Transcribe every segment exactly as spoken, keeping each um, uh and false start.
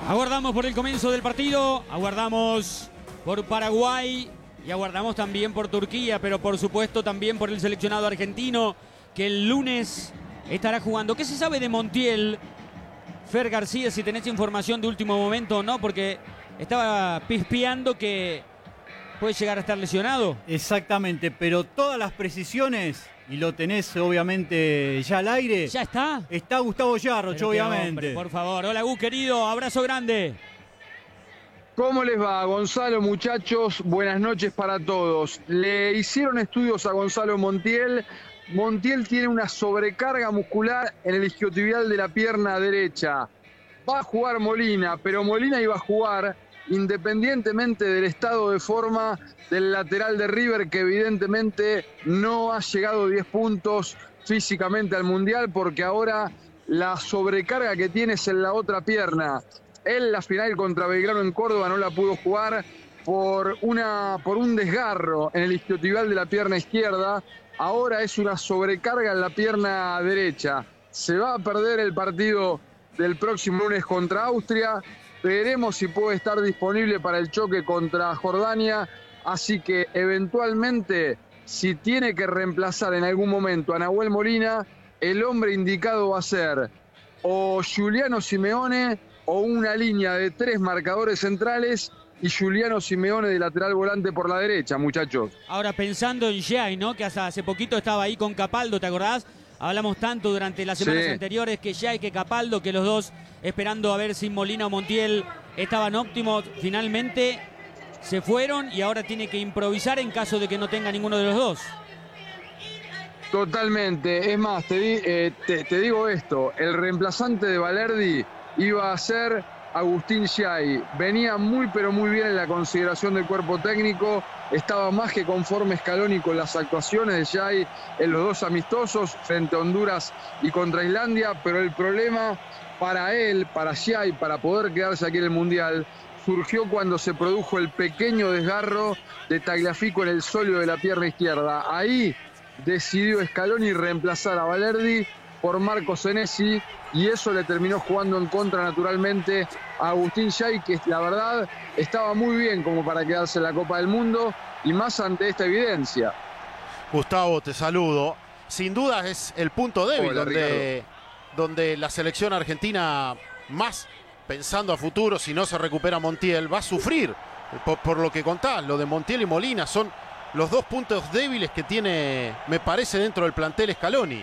Aguardamos por el comienzo del partido, aguardamos por Paraguay y aguardamos también por Turquía, pero por supuesto también por el seleccionado argentino que el lunes estará jugando. ¿Qué se sabe de Montiel? Fer García, si tenés información de último momento o no, porque estaba pispeando que puede llegar a estar lesionado. Exactamente, pero todas las precisiones, y lo tenés obviamente ya al aire. ¿Ya está? Está Gustavo Yarroch, obviamente. Hombre, por favor. Hola, Gus, querido. Abrazo grande. ¿Cómo les va, Gonzalo, muchachos? Buenas noches para todos. Le hicieron estudios a Gonzalo Montiel. Montiel tiene una sobrecarga muscular en el isquiotibial de la pierna derecha. Va a jugar Molina, pero Molina iba a jugar independientemente del estado de forma del lateral de River, que evidentemente no ha llegado diez puntos físicamente al Mundial, porque ahora la sobrecarga que tiene es en la otra pierna. Él la final contra Belgrano en Córdoba no la pudo jugar por, una, por un desgarro en el isquiotibial de la pierna izquierda. Ahora es una sobrecarga en la pierna derecha. Se va a perder el partido del próximo lunes contra Austria. Veremos si puede estar disponible para el choque contra Jordania. Así que eventualmente, si tiene que reemplazar en algún momento a Nahuel Molina, el hombre indicado va a ser o Giuliano Simeone o una línea de tres marcadores centrales y Giuliano Simeone de lateral volante por la derecha, muchachos. Ahora pensando en Giai, ¿no? Que hasta hace poquito estaba ahí con Capaldo, ¿te acordás? Hablamos tanto durante las semanas sí. anteriores que Giai, que Capaldo, que los dos esperando a ver si Molina o Montiel estaban óptimos. Finalmente se fueron y ahora tiene que improvisar en caso de que no tenga ninguno de los dos. Totalmente. Es más, te, di, eh, te, te digo esto. El reemplazante de Valerdi iba a ser Agustín Giai. Venía muy pero muy bien en la consideración del cuerpo técnico. Estaba más que conforme Scaloni con las actuaciones de Giai en los dos amistosos frente a Honduras y contra Islandia, pero el problema para él, para Giai, para poder quedarse aquí en el Mundial, surgió cuando se produjo el pequeño desgarro de Tagliafico en el sóleo de la pierna izquierda. Ahí decidió Scaloni reemplazar a Valerdi por Marco Senesi y eso le terminó jugando en contra naturalmente a Agustín Giai, que la verdad estaba muy bien como para quedarse en la Copa del Mundo y más ante esta evidencia. Gustavo, te saludo. Sin duda es el punto débil. Hola, donde, donde la selección argentina, más pensando a futuro, si no se recupera Montiel, va a sufrir por, por lo que contás. Lo de Montiel y Molina son los dos puntos débiles que tiene, me parece, dentro del plantel Scaloni.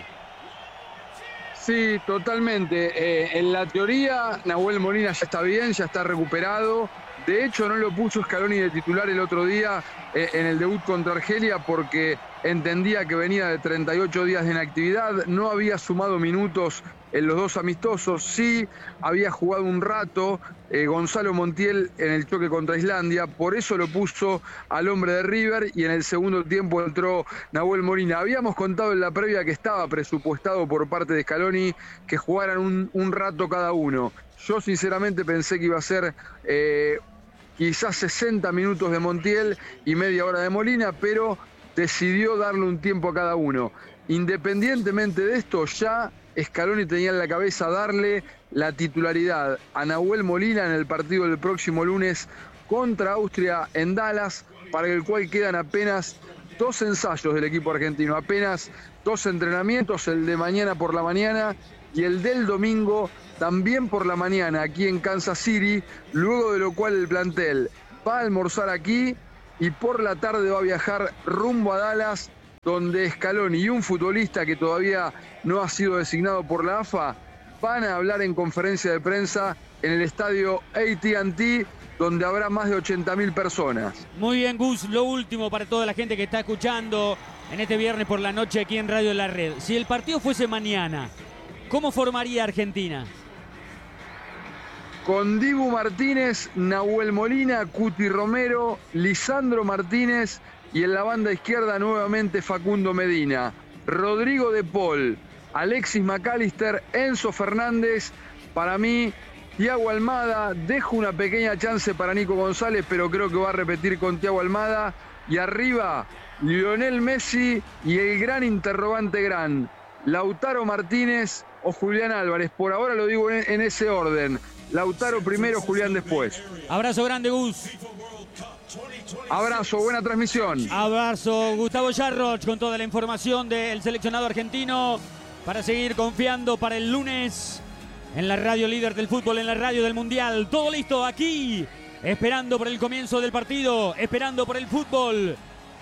Sí, totalmente. Eh, en la teoría, Nahuel Molina ya está bien, ya está recuperado. De hecho, no lo puso Scaloni de titular el otro día eh, en el debut contra Argelia porque entendía que venía de treinta y ocho días de inactividad. No había sumado minutos en los dos amistosos. Sí, había jugado un rato eh, Gonzalo Montiel en el choque contra Islandia. Por eso lo puso al hombre de River y en el segundo tiempo entró Nahuel Molina. Habíamos contado en la previa que estaba presupuestado por parte de Scaloni que jugaran un, un rato cada uno. Yo sinceramente pensé que iba a ser eh, quizás sesenta minutos de Montiel y media hora de Molina, pero decidió darle un tiempo a cada uno. Independientemente de esto, ya Scaloni tenía en la cabeza darle la titularidad a Nahuel Molina en el partido del próximo lunes contra Austria en Dallas, para el cual quedan apenas dos ensayos del equipo argentino, apenas dos entrenamientos, el de mañana por la mañana y el del domingo también por la mañana aquí en Kansas City, luego de lo cual el plantel va a almorzar aquí y por la tarde va a viajar rumbo a Dallas, donde Scaloni y un futbolista que todavía no ha sido designado por la A F A van a hablar en conferencia de prensa en el estadio A T and T, donde habrá más de ochenta mil personas. Muy bien, Gus, lo último para toda la gente que está escuchando en este viernes por la noche aquí en Radio La Red. Si el partido fuese mañana, ¿cómo formaría Argentina? Con Dibu Martínez, Nahuel Molina, Cuti Romero, Lisandro Martínez y en la banda izquierda nuevamente Facundo Medina, Rodrigo de Paul, Alexis McAllister, Enzo Fernández. Para mí, Thiago Almada, dejo una pequeña chance para Nico González, pero creo que va a repetir con Thiago Almada. Y arriba, Lionel Messi y el gran interrogante gran, Lautaro Martínez o Julián Álvarez. Por ahora lo digo en, en ese orden. Lautaro primero, Julián después. Abrazo grande, Gus. Abrazo, buena transmisión. Abrazo, Gustavo Yarroch, con toda la información del seleccionado argentino para seguir confiando para el lunes en la radio líder del fútbol, en la radio del Mundial. Todo listo aquí, esperando por el comienzo del partido, esperando por el fútbol.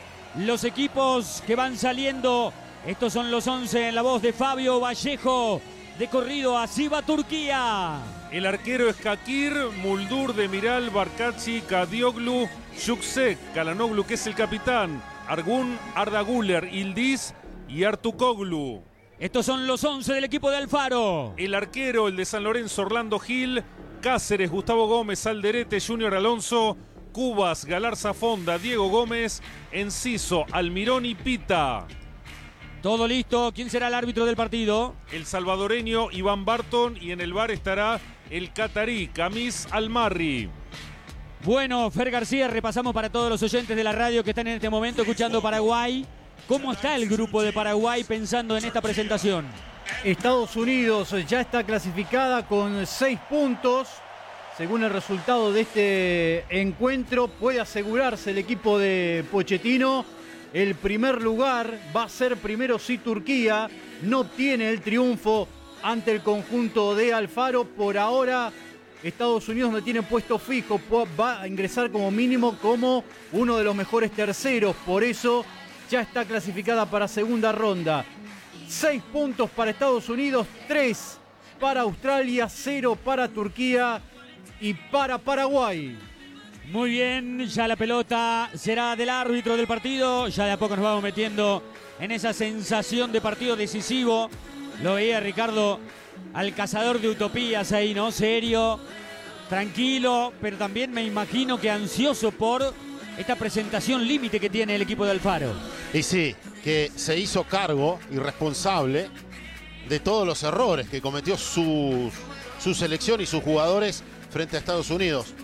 Los equipos que van saliendo, estos son los once en la voz de Fabio Vallejo. De corrido, así va Turquía. El arquero es Kakir, Muldur, Demiral, Barkachi, Kadioglu, Yüksek, Kalanoglu, que es el capitán, Argun, Arda Güler, Ildiz y Artukoglu. Estos son los once del equipo de Alfaro. El arquero, el de San Lorenzo, Orlando Gil, Cáceres, Gustavo Gómez, Alderete, Junior Alonso, Cubas, Galarza Fonda, Diego Gómez, Enciso, Almirón y Pita. Todo listo. ¿Quién será el árbitro del partido? El salvadoreño Iván Barton, y en el bar estará el catarí Kamis Almarri. Bueno, Fer García, repasamos para todos los oyentes de la radio que están en este momento escuchando Paraguay. ¿Cómo está el grupo de Paraguay pensando en esta presentación? Estados Unidos ya está clasificada con seis puntos. Según el resultado de este encuentro, puede asegurarse el equipo de Pochettino el primer lugar. Va a ser primero si Turquía no obtiene el triunfo ante el conjunto de Alfaro. Por ahora, Estados Unidos no tiene puesto fijo, va a ingresar como mínimo como uno de los mejores terceros. Por eso ya está clasificada para segunda ronda. Seis puntos para Estados Unidos, tres para Australia, cero para Turquía y para Paraguay. Muy bien, ya la pelota será del árbitro del partido. Ya de a poco nos vamos metiendo en esa sensación de partido decisivo. Lo veía Ricardo al cazador de utopías ahí, ¿no? Serio, tranquilo, pero también me imagino que ansioso por esta presentación límite que tiene el equipo de Alfaro. Y sí, que se hizo cargo y responsable de todos los errores que cometió su, su selección y sus jugadores frente a Estados Unidos.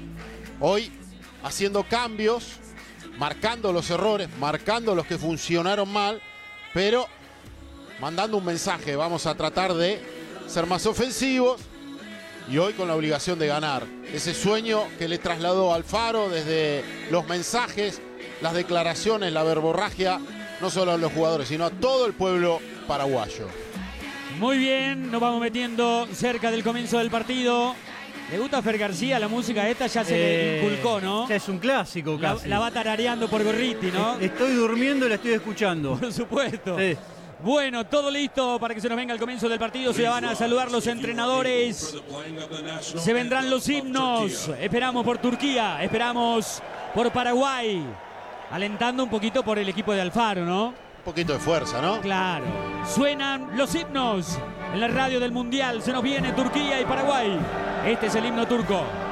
Hoy haciendo cambios, marcando los errores, marcando los que funcionaron mal, pero mandando un mensaje. Vamos a tratar de ser más ofensivos y hoy con la obligación de ganar. Ese sueño que le trasladó Alfaro desde los mensajes, las declaraciones, la verborragia, no solo a los jugadores, sino a todo el pueblo paraguayo. Muy bien, nos vamos metiendo cerca del comienzo del partido. ¿Le gusta a Fer García la música esta? Ya se eh, le inculcó, ¿no? Ya es un clásico casi. La, la va tarareando por Gorriti, ¿no? Estoy durmiendo y la estoy escuchando. Por supuesto. Sí. Bueno, todo listo para que se nos venga el comienzo del partido. Se van a saludar los entrenadores. Se vendrán los himnos. Esperamos por Turquía, esperamos por Paraguay. Alentando un poquito por el equipo de Alfaro, ¿no? Un poquito de fuerza, ¿no? Claro. Suenan los himnos en la radio del Mundial. Se nos viene Turquía y Paraguay. Este es el himno turco.